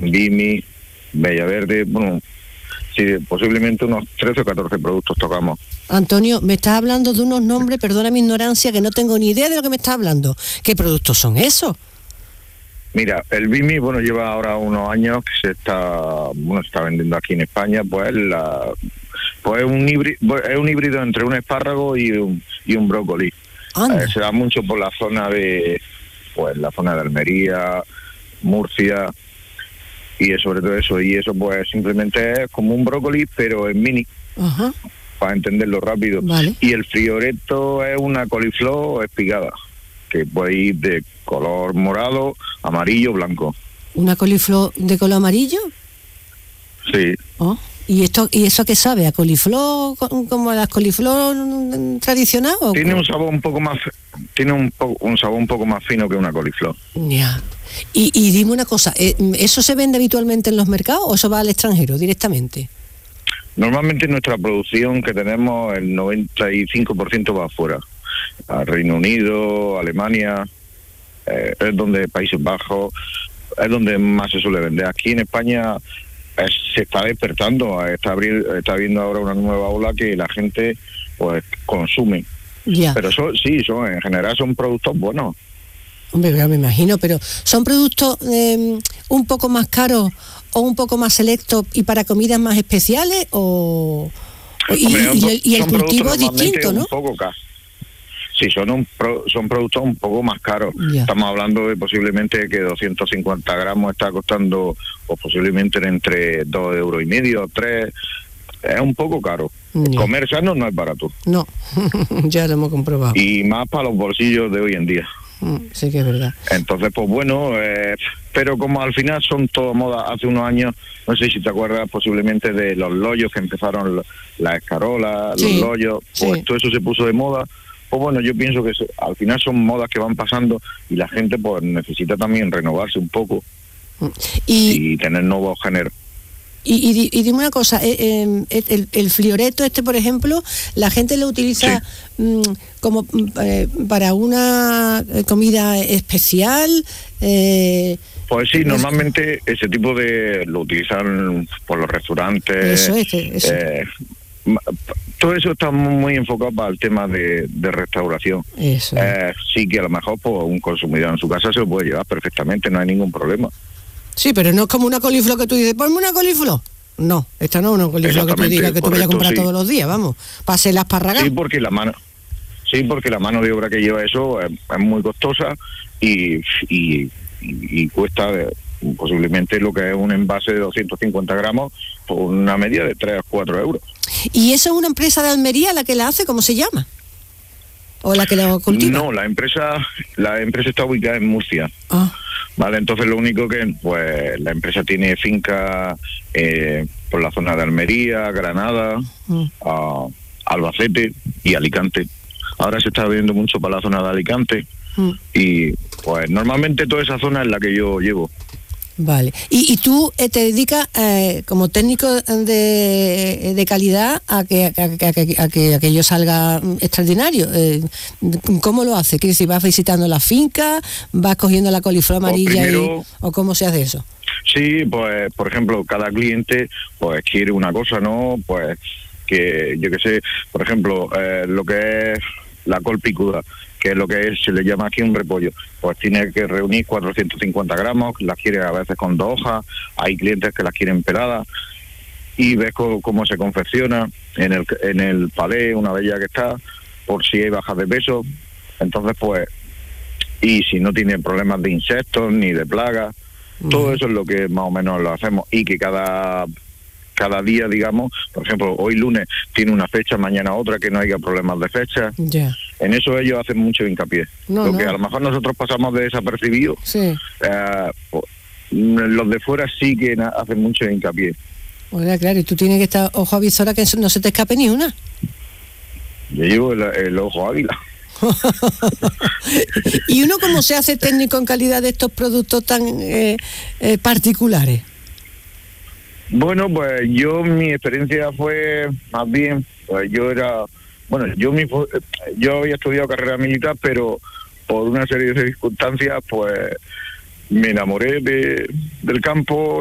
Bimi, Bellaverde, bueno, sí, posiblemente unos 13 o 14 productos tocamos. Antonio, me estás hablando de unos nombres, perdona mi ignorancia, que no tengo ni idea de lo que me estás hablando. ¿Qué productos son esos? Mira, el Bimi, bueno, lleva ahora unos años que se está vendiendo aquí en España, pues es un híbrido entre un espárrago y un brócoli. Se da mucho por la zona de Almería, Murcia, y sobre todo eso, y eso pues simplemente es como un brócoli, pero en mini. Ajá. Para entenderlo rápido. Vale. Y el frioreto es una coliflor espigada, que puede ir de color morado, amarillo, blanco. ¿Una coliflor de color amarillo? Sí. Oh. ¿Y eso qué sabe? ¿A coliflor como a las coliflor tradicional? Tiene un sabor un poco más, un sabor un poco más fino que una coliflor. Ya. Y dime una cosa, ¿eso se vende habitualmente en los mercados o eso va al extranjero directamente? Normalmente nuestra producción que tenemos, el 95% va afuera. A Reino Unido, Alemania, es donde Países Bajos, es donde más se suele vender. Aquí en España se está despertando, está viendo ahora una nueva ola que la gente pues consume. Ya. Pero en general son productos buenos. Hombre, ya me imagino, pero ¿son productos un poco más caros o un poco más selectos y para comidas más especiales? Y el cultivo es distinto, ¿no? Un poco caro. Sí, son productos un poco más caros. Ya. Estamos hablando de posiblemente que 250 gramos está costando, o posiblemente entre 2,5 euros, 3. Es un poco caro. Ya. Comer sano no es barato. No, ya lo hemos comprobado. Y más para los bolsillos de hoy en día. Sí que es verdad. Entonces, pues bueno, pero como al final son todo moda, hace unos años, no sé si te acuerdas posiblemente de los loyos que empezaron, las escarolas, sí, los loyos, pues sí. todo eso se puso de moda. Pues bueno, yo pienso que al final son modas que van pasando y la gente pues necesita también renovarse un poco y tener nuevos géneros. Y dime una cosa, el flioreto por ejemplo, la gente lo utiliza como para una comida especial. Pues sí, normalmente ese tipo lo utilizan por los restaurantes. Eso. Todo eso está muy enfocado para el tema de restauración. Eso. Sí que a lo mejor pues, un consumidor en su casa se lo puede llevar perfectamente, no hay ningún problema. Sí, pero no es como una coliflor que tú dices, ponme una coliflor. No, esta no es una coliflor que tú digas que tú vayas a comprar todos los días, vamos, para hacer las parragas. Sí, porque la mano de obra que lleva eso es muy costosa y cuesta posiblemente lo que es un envase de 250 gramos por una media de 3 a 4 euros. ¿Y eso es una empresa de Almería la que la hace? ¿Cómo se llama? ¿O la que la cultiva? No, la empresa está ubicada en Murcia. Vale, entonces lo único que pues la empresa tiene finca por la zona de Almería, Granada, Albacete y Alicante. Ahora se está viendo mucho para la zona de Alicante y pues normalmente toda esa zona es la que yo llevo. Vale. ¿Y tú te dedicas como técnico de calidad a que aquello salga extraordinario? ¿Cómo lo haces? ¿Que si vas visitando la finca, vas cogiendo la coliflor amarilla o cómo se hace eso? Sí, pues por ejemplo, cada cliente pues quiere una cosa, ¿no? Pues que yo qué sé, por ejemplo, lo que es la col picuda, que es lo que se le llama aquí un repollo, pues tiene que reunir 450 gramos, las quiere a veces con 2 hojas, hay clientes que las quieren peladas, y ves cómo se confecciona en el palé, una vez ya que está, por si hay bajas de peso, entonces pues, y si no tiene problemas de insectos ni de plagas, todo eso es lo que más o menos lo hacemos, y que cada día, digamos, por ejemplo, hoy lunes tiene una fecha, mañana otra, que no haya problemas de fecha. Yeah. En eso ellos hacen mucho hincapié. Que a lo mejor nosotros pasamos de desapercibidos, los de fuera sí que hacen mucho hincapié. Oiga, claro, y tú tienes que estar ojo avisora que no se te escape ni una. Yo llevo el ojo águila. ¿Y uno cómo se hace técnico en calidad de estos productos tan particulares? Bueno, pues mi experiencia fue más bien, pues yo había estudiado carrera militar, pero por una serie de circunstancias, pues me enamoré del campo